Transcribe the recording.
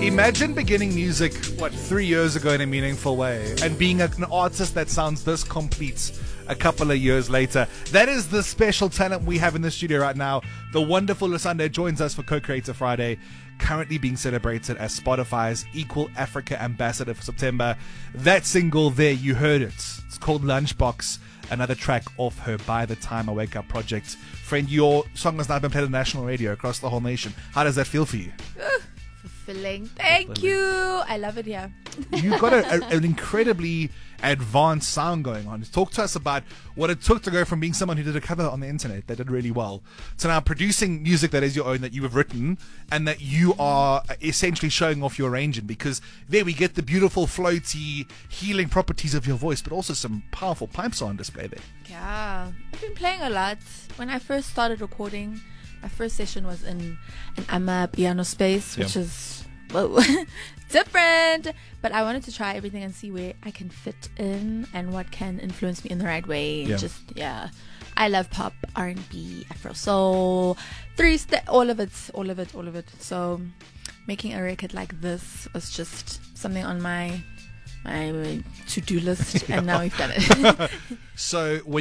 Imagine beginning music, 3 years ago in a meaningful way, and being an artist that sounds this complete a couple of years later. That is the special talent we have in the studio right now. The wonderful Lusanda joins us for Co-Creator Friday, currently being celebrated as Spotify's Equal Africa Ambassador for September. That single there, you heard it. It's called Lunchbox, another track off her By the Time I Wake Up project. Friend, your song has now been played on national radio across the whole nation. How does that feel for you? Fulfilling. Thank you. I love it here. You've got an incredibly advanced sound going on. Talk to us about what it took to go from being someone who did a cover on the internet that did really well to now producing music that is your own, that you have written, and that you are essentially showing off your range in, because there we get the beautiful floaty healing properties of your voice, but also some powerful pipes on display there. Yeah, I've been playing a lot. When I first started recording, my first session was in an amapiano space, which is different, but I wanted to try everything and see where I can fit in and what can influence me in the right way. I love pop, R&B, Afro soul, all of it. So making a record like this was just something on my to-do list, and now we've done it. So when